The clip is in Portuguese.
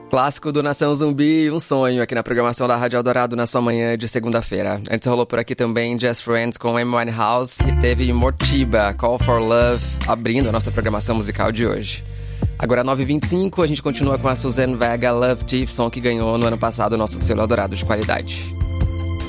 Clássico do Nação Zumbi, um sonho aqui na programação da Rádio Eldorado na sua manhã de segunda-feira. Antes rolou por aqui também Just Friends com Amy Winehouse e teve Mortiba, Call for Love, abrindo a nossa programação musical de hoje. Agora 9h25, a gente continua com a Suzanne Vega, Love Thief, som que ganhou no ano passado o nosso selo Eldorado de qualidade.